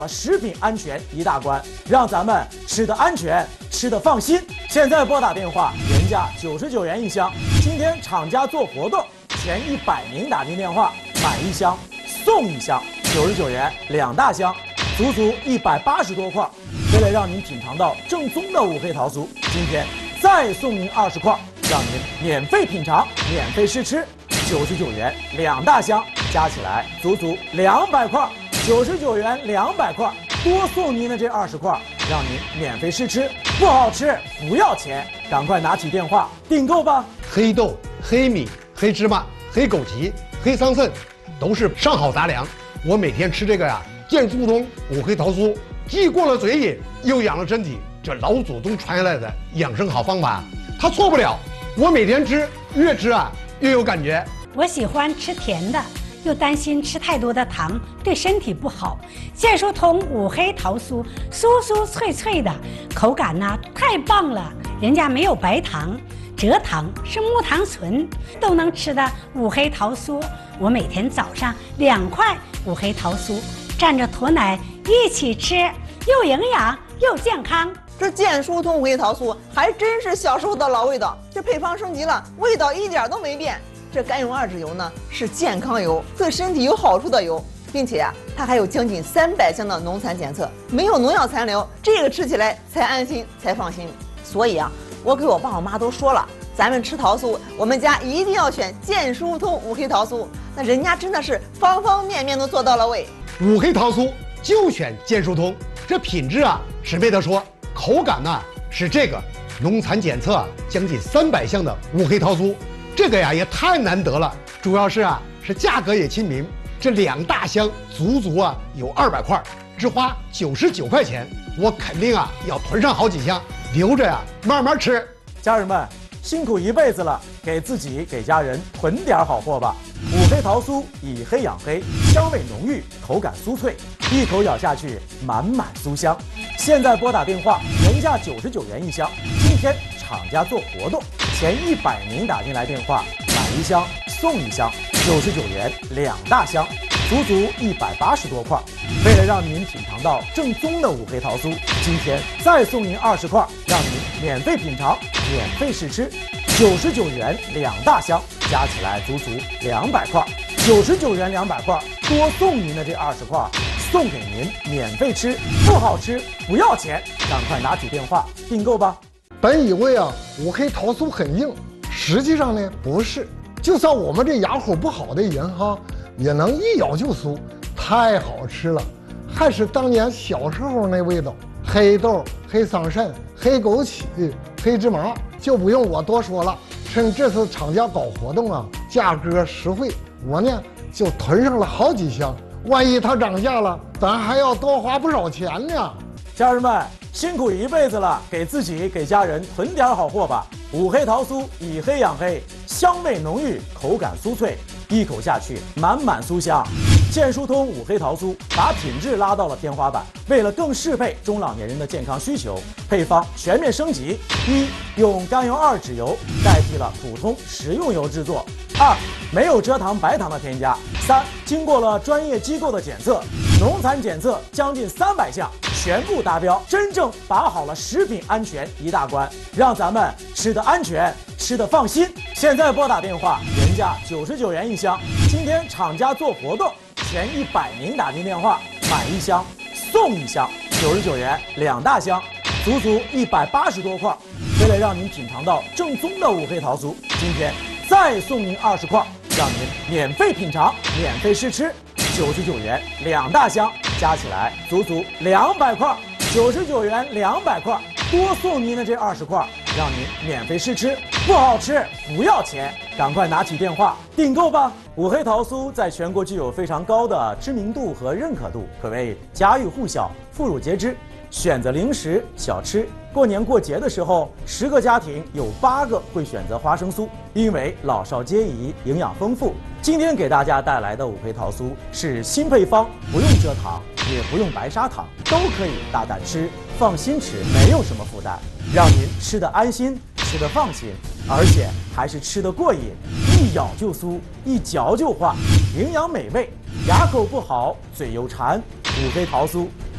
食品安全一大关，让咱们吃得安全，吃得放心。现在拨打电话，原价99元一箱，今天厂家做活动，前100名打进电话买一箱送一箱，99元2大箱，足足180多块。为了让您品尝到正宗的五黑桃酥，今天再送您20块，让您免费品尝，免费试吃，99元2大箱，加起来足足200块。99元200块，多送您的这20块，让您免费试吃，不好吃不要钱，赶快拿起电话订购吧。 黑豆、黑米、黑芝麻、黑枸杞、黑桑葚，都是上好杂粮。我每天吃这个呀，健疏通五黑桃酥，既过了嘴瘾，又养了身体。这老祖宗传下来的养生好方法，它错不了。我每天吃，越吃啊越有感觉。 我喜欢吃甜的。又担心吃太多的糖对身体不好，健疏通五黑桃酥酥酥脆脆的，口感呢太棒了。人家没有白糖、蔗糖，是木糖醇都能吃的五黑桃酥。我每天早上2块五黑桃酥，蘸着驮奶一起吃，又营养又健康。 这健疏通五黑桃酥还真是小时候的老味道，这配方升级了，味道一点都没变。这甘油二酯油呢是健康油，对身体有好处的油，并且它还有将近300项的农残检测，没有农药残留，这个吃起来才安心才放心。所以我给我爸我妈都说了，咱们吃桃酥，我们家一定要选健疏通五黑桃酥。那人家真的是方方面面都做到了位。 五黑桃酥就选健疏通，这品质是没得说，口感呢是这个农残检测将近300项的五黑桃酥。这个呀也太难得了，主要是是价格也亲民，这2大箱足足有200块，只花99块钱，我肯定要囤上好几箱，留着慢慢吃。 家人们辛苦一辈子了，给自己给家人囤点好货吧。五黑桃酥以黑养黑，香味浓郁，口感酥脆，一口咬下去满满酥香。现在拨打电话，原价99元一箱，今天厂家做活动，前100名打进来电话买一箱送一箱，99元2大箱，足足180多块。为了让您品尝到正宗的五黑桃酥，今天再送您20块，让您免费品尝，免费试吃，99元2大箱，加起来足足200块。99元200块，多送您的这20块，送给您免费吃，不好吃不要钱，赶快拿起电话订购吧。 本以为五黑桃酥很硬，实际上呢不是，就算我们这牙口不好的人也能一咬就酥，太好吃了，还是当年小时候那味道。黑豆、黑桑葚、黑枸杞、黑芝麻就不用我多说了。趁这次厂家搞活动价格实惠，我呢就囤上了好几箱，万一它涨价了，咱还要多花不少钱呢。 家人们辛苦一辈子了，给自己给家人囤点好货吧。五黑桃酥以黑养黑，香味浓郁，口感酥脆，一口下去满满酥香。健疏通五黑桃酥把品质拉到了天花板，为了更适配中老年人的健康需求，配方全面升级：一、用甘油二酯油代替了普通食用油制作；二、没有蔗糖、白糖的添加；三、经过了专业机构的检测，农残检测将近300项，全部达标，真正把好了食品安全一大关，让咱们吃得安全，吃得放心。现在拨打电话，原价99元一箱，今天厂家做活动，前100名打进电话买一箱送一箱，99元2大箱，足足180多块。为了让您品尝到正宗的五黑桃酥，今天再送您20块，让您免费品尝，免费试吃，99元2大箱，加起来足足200块。99元200块，多送您的这20块，让您免费试吃，不好吃不要钱，赶快拿起电话订购吧。五黑桃酥在全国具有非常高的知名度和认可度，可谓家喻户晓、妇孺皆知。选择零食小吃，过年过节的时候，10个家庭有8个会选择花生酥，因为老少皆宜，营养丰富。今天给大家带来的五黑桃酥是新配方，不用蔗糖，也不用白砂糖，都可以大胆吃，放心吃，没有什么负担，让您吃得安心，吃得放心，而且还是吃得过瘾，一咬就酥，一嚼就化，营养美味，牙口不好，嘴又馋，五黑桃酥